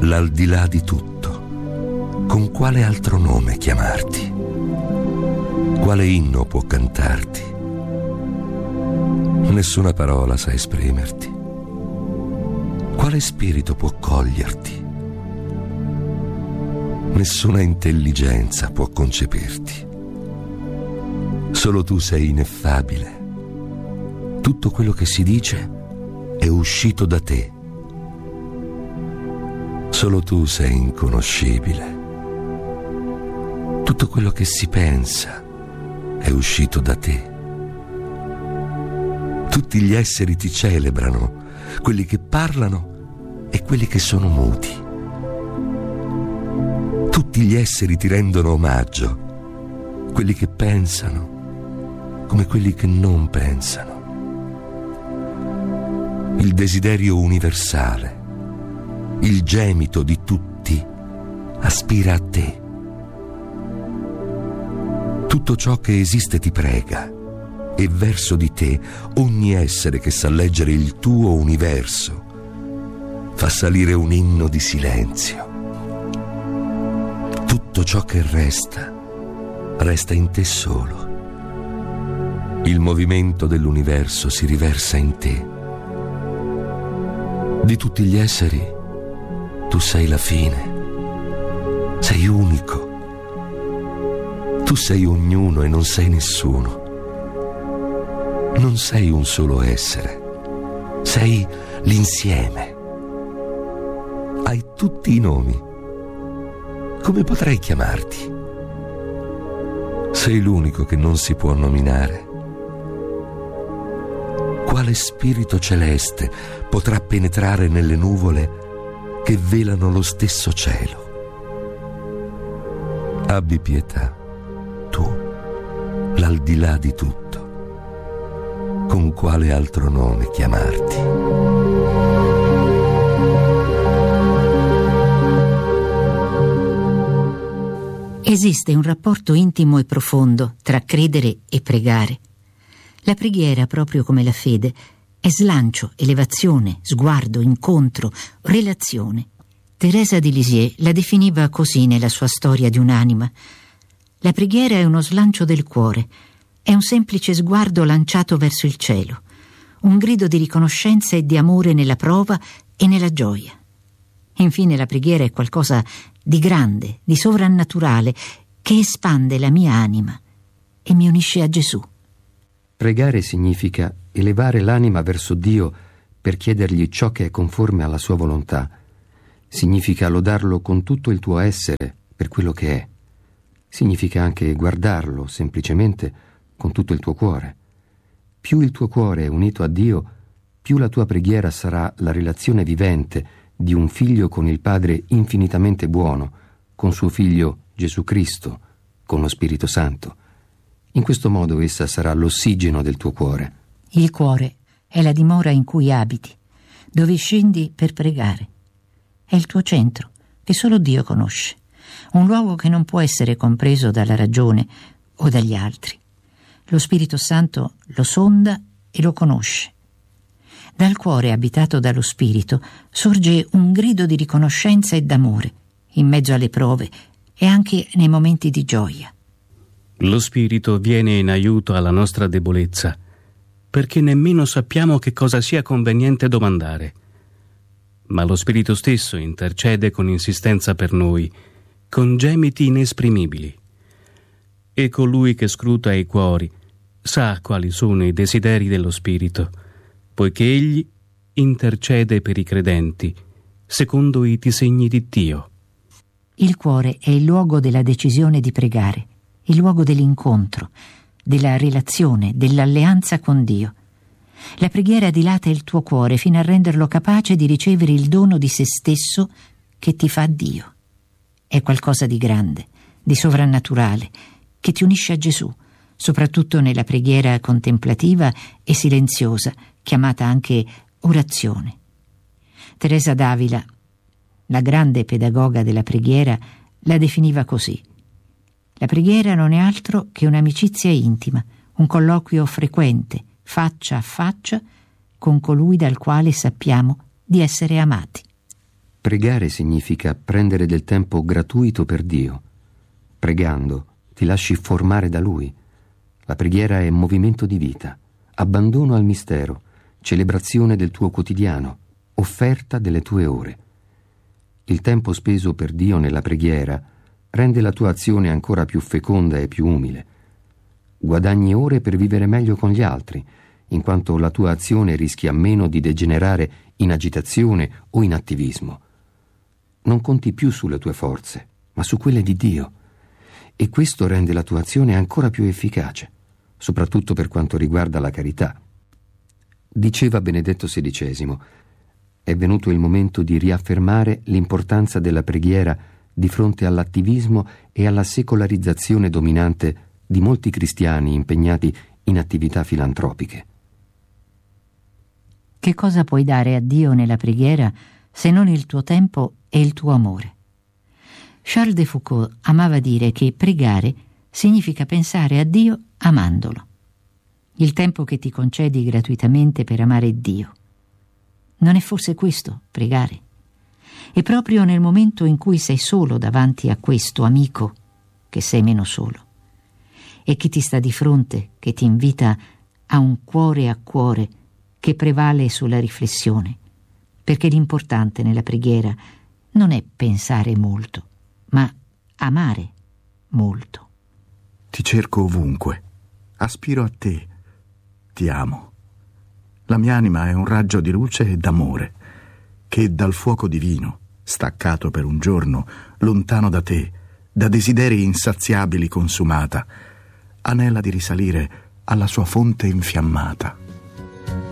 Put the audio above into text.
l'aldilà di tutto, con quale altro nome chiamarti? Quale inno può cantarti? Nessuna parola sa esprimerti. Quale spirito può coglierti? Nessuna intelligenza può concepirti. Solo tu sei ineffabile. Tutto quello che si dice è uscito da te. Solo tu sei inconoscibile. Tutto quello che si pensa è uscito da te. Tutti gli esseri ti celebrano, quelli che parlano e quelli che sono muti. Tutti gli esseri ti rendono omaggio, quelli che pensano come quelli che non pensano. Il desiderio universale, il gemito di tutti, aspira a te. Tutto ciò che esiste ti prega, e verso di te ogni essere che sa leggere il tuo universo fa salire un inno di silenzio. Tutto ciò che resta in te solo. Il movimento dell'universo si riversa in te. Di tutti gli esseri, tu sei la fine. Sei unico. Tu sei ognuno e non sei nessuno. Non sei un solo essere. Sei l'insieme. Hai tutti i nomi. Come potrei chiamarti? Sei l'unico che non si può nominare. Quale spirito celeste potrà penetrare nelle nuvole che velano lo stesso cielo? Abbi pietà, tu, l'aldilà di tutto. Con quale altro nome chiamarti? Esiste un rapporto intimo e profondo tra credere e pregare. La preghiera, proprio come la fede, è slancio, elevazione, sguardo, incontro, relazione. Teresa di Lisieux la definiva così nella sua storia di un'anima. La preghiera è uno slancio del cuore, è un semplice sguardo lanciato verso il cielo, un grido di riconoscenza e di amore nella prova e nella gioia. Infine la preghiera è qualcosa di grande, di sovrannaturale, che espande la mia anima e mi unisce a Gesù. Pregare significa elevare l'anima verso Dio per chiedergli ciò che è conforme alla sua volontà. Significa lodarlo con tutto il tuo essere per quello che è. Significa anche guardarlo semplicemente con tutto il tuo cuore. Più il tuo cuore è unito a Dio, più la tua preghiera sarà la relazione vivente di un figlio con il Padre infinitamente buono, con suo figlio Gesù Cristo, con lo Spirito Santo. In questo modo essa sarà l'ossigeno del tuo cuore. Il cuore è la dimora in cui abiti, dove scendi per pregare. È il tuo centro, che solo Dio conosce, un luogo che non può essere compreso dalla ragione o dagli altri. Lo Spirito Santo lo sonda e lo conosce. Dal cuore abitato dallo Spirito sorge un grido di riconoscenza e d'amore, in mezzo alle prove e anche nei momenti di gioia. Lo Spirito viene in aiuto alla nostra debolezza, perché nemmeno sappiamo che cosa sia conveniente domandare. Ma lo Spirito stesso intercede con insistenza per noi, con gemiti inesprimibili. E colui che scruta i cuori sa quali sono i desideri dello Spirito, poiché egli intercede per i credenti, secondo i disegni di Dio. Il cuore è il luogo della decisione di pregare, il luogo dell'incontro, della relazione, dell'alleanza con Dio. La preghiera dilata il tuo cuore fino a renderlo capace di ricevere il dono di se stesso che ti fa Dio. È qualcosa di grande, di sovrannaturale, che ti unisce a Gesù, soprattutto nella preghiera contemplativa e silenziosa, chiamata anche orazione. Teresa d'Avila, la grande pedagoga della preghiera, la definiva così: la preghiera non è altro che un'amicizia intima, un colloquio frequente, faccia a faccia, con colui dal quale sappiamo di essere amati. Pregare significa prendere del tempo gratuito per Dio. Pregando ti lasci formare da Lui. La preghiera è movimento di vita, abbandono al mistero, celebrazione del tuo quotidiano, offerta delle tue ore. Il tempo speso per Dio nella preghiera rende la tua azione ancora più feconda e più umile. Guadagni ore per vivere meglio con gli altri, in quanto la tua azione rischia meno di degenerare in agitazione o in attivismo. Non conti più sulle tue forze, ma su quelle di Dio, e questo rende la tua azione ancora più efficace, soprattutto per quanto riguarda la carità. Diceva Benedetto XVI: è venuto il momento di riaffermare l'importanza della preghiera di fronte all'attivismo e alla secolarizzazione dominante di molti cristiani impegnati in attività filantropiche. Che cosa puoi dare a Dio nella preghiera se non il tuo tempo e il tuo amore? Charles de Foucault amava dire che pregare significa pensare a Dio amandolo. Il tempo che ti concedi gratuitamente per amare Dio. Non è forse questo pregare? E proprio nel momento in cui sei solo davanti a questo amico, che sei meno solo, e chi ti sta di fronte, che ti invita a un cuore a cuore che prevale sulla riflessione, perché l'importante nella preghiera non è pensare molto, ma amare molto. Ti cerco ovunque, aspiro a te, ti amo. La mia anima è un raggio di luce e d'amore, che dal fuoco divino, staccato per un giorno, lontano da te, da desideri insaziabili consumata, anela di risalire alla sua fonte infiammata.